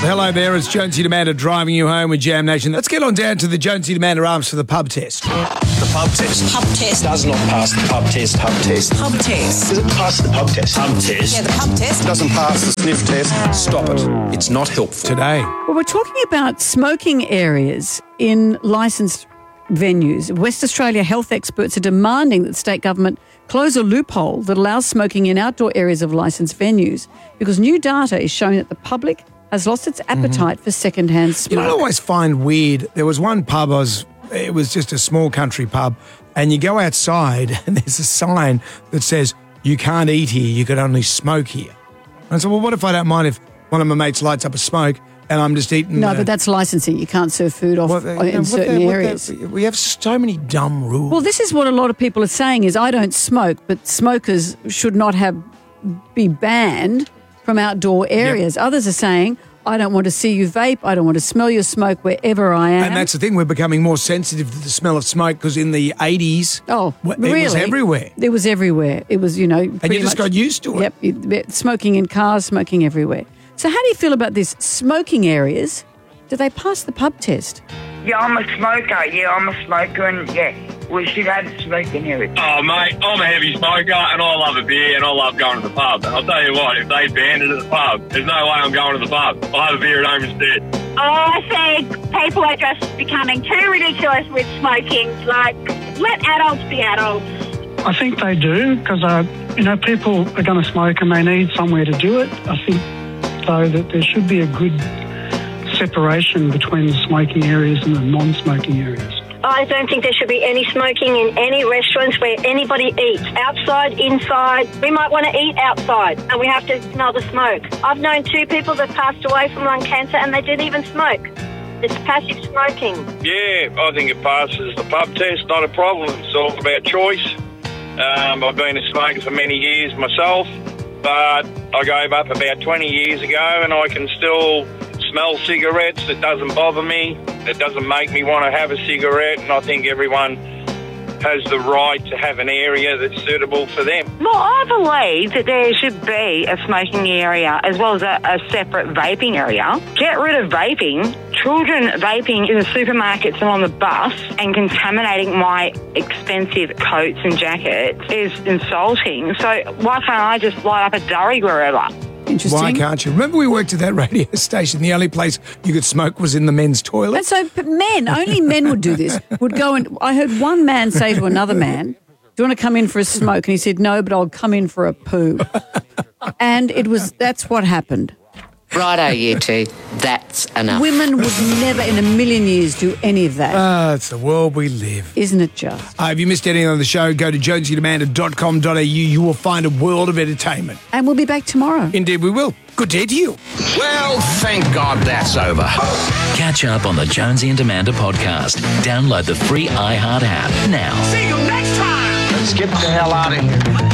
hello there. It's Jonesy and Amanda driving you home with Jam Nation. Let's get on down to the Jonesy and Amanda arms for the pub test. The pub test. Pub test. Does not pass the pub test. Pub test. Pub test. Does it pass the pub test? Pub test. Yeah, the pub test. Doesn't pass the sniff test. Stop it. It's not helpful. Today. Well, we're talking about smoking areas in licensed venues. West Australia health experts are demanding that the state government close a loophole that allows smoking in outdoor areas of licensed venues because new data is showing that the public has lost its appetite for second-hand smoke. You know what I always find weird? There was one pub, it was just a small country pub, and you go outside and there's a sign that says, you can't eat here, you can only smoke here. And I said, well, what if I don't mind if one of my mates lights up a smoke and I'm just eating... No, but that's licensing. You can't serve food in certain areas. We have so many dumb rules. Well, this is what a lot of people are saying is I don't smoke, but smokers should not be banned from outdoor areas. Yep. Others are saying, I don't want to see you vape, I don't want to smell your smoke wherever I am. And that's the thing, we're becoming more sensitive to the smell of smoke because in the 80s, really? It was everywhere. It was everywhere. It was, And you just got used to it. Yep, smoking in cars, smoking everywhere. So how do you feel about this smoking areas? Do they pass the pub test? Yeah, I'm a smoker. Yeah, I'm a smoker, and we should have smoking areas. Oh, mate, I'm a heavy smoker, and I love a beer, and I love going to the pub. And I'll tell you what, if they banned it at the pub, there's no way I'm going to the pub. I'll have a beer at home instead. I think people are just becoming too ridiculous with smoking. Like, let adults be adults. I think they do because, people are going to smoke and they need somewhere to do it. I think, though, that there should be a good separation between the smoking areas and the non-smoking areas. I don't think there should be any smoking in any restaurants where anybody eats. Outside, inside. We might want to eat outside and we have to smell the smoke. I've known 2 people that passed away from lung cancer and they didn't even smoke. It's passive smoking. Yeah, I think it passes the pub test, not a problem. It's all about choice. I've been a smoker for many years myself, but I gave up about 20 years ago and I can still smell cigarettes. It doesn't bother me. It doesn't make me want to have a cigarette, and I think everyone has the right to have an area that's suitable for them. Well, I believe that there should be a smoking area as well as a separate vaping area. Get rid of vaping. Children vaping in the supermarkets and on the bus and contaminating my expensive coats and jackets is insulting. So why can't I just light up a durry wherever? Interesting. Why can't you? Remember we worked at that radio station. The only place you could smoke was in the men's toilet. And so only men would do this. Would go and I heard one man say to another man, do you want to come in for a smoke? And he said, no, but I'll come in for a poo. And that's what happened. Righto, you two. That's enough. Women would never in a million years do any of that. It's the world we live. Isn't it just? If you missed anything on the show, go to jonesyandamanda.com.au. You will find a world of entertainment. And we'll be back tomorrow. Indeed we will. Good day to you. Well, thank God that's over. Catch up on the Jonesy and Amanda podcast. Download the free iHeart app now. See you next time. Let's get the hell out of here.